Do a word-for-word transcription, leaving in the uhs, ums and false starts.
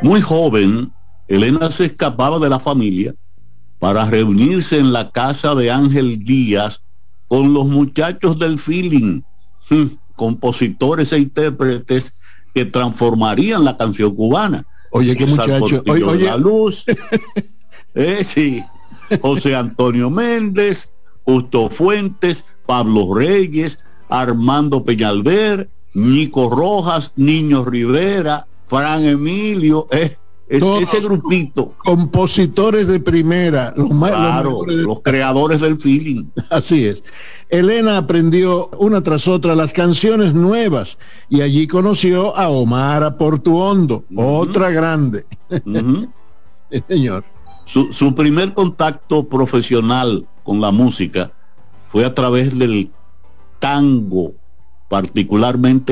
Muy joven, Elena se escapaba de la familia para reunirse en la casa de Ángel Díaz con los muchachos del feeling, compositores e intérpretes que transformarían la canción cubana. Oye, qué muchacho. Oye, oye. La Luz, eh, sí, José Antonio Méndez, Justo Fuentes, Pablo Reyes, Armando Peñalver, Nico Rojas, Niño Rivera, Fran Emilio, eh, es, ese grupito. Compositores de primera, los más, claro, los, de... los creadores del feeling. Así es. Elena aprendió una tras otra las canciones nuevas y allí conoció a Omar Portuondo, uh-huh. otra grande. Uh-huh. Sí, señor. Su, su primer contacto profesional con la música fue a través del tango, particularmente